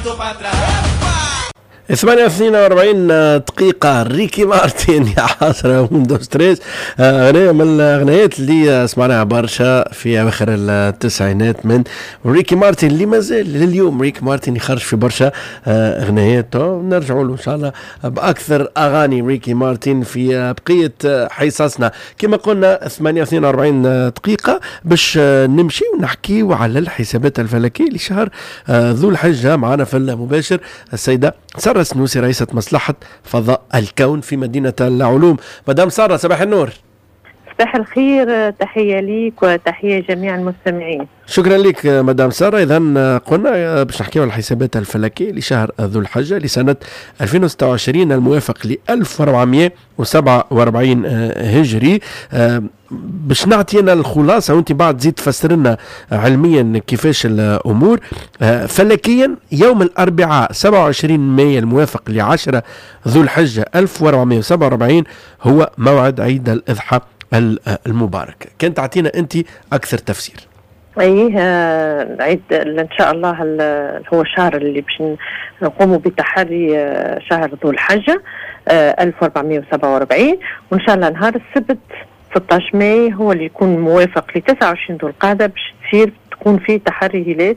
48 دقيقة ريكي مارتن يا حسرة ويندوز 3 أغنية من الأغنيات اللي سمعناها برشا في أواخر التسعينات من ريكي مارتن اللي مازال لليوم ريكي مارتن يخرج في برشا أغنيات. نرجعوا له إن شاء الله بأكثر أغاني ريكي مارتن في بقية حصصنا. كما قلنا 48 دقيقة باش نمشي ونحكي على الحسابات الفلكية لشهر ذو الحجة. معنا في المباشر السيدة سارة سنوسي رئيسة مصلحة فضاء الكون في مدينة العلوم. مدام سارة صباح النور. صباح الخير، تحية ليك وتحية جميع المستمعين. شكرا لك مدام سارة. إذن قلنا باش نحكيو على الحسابات الفلكية لشهر ذو الحجة لسنة 2026 الموافق ل 1447 هجري. باش نعطينا الخلاصة وانت بعد زيد تفسر لنا علميا كيفاش الأمور. فلكيا يوم الأربعاء 27 مايو الموافق ل 10 ذو الحجة 1447 هو موعد عيد الأضحى المبارك. كان تعطينا أنت أكثر تفسير. عيد ان شاء الله هو الشهر اللي باش نقوموا بتحري شهر ذو الحجة 1447، وان شاء الله نهار السبت 16 ماي هو اللي يكون موافق ل 29 ذو القعدة باش تكون فيه تحري هلال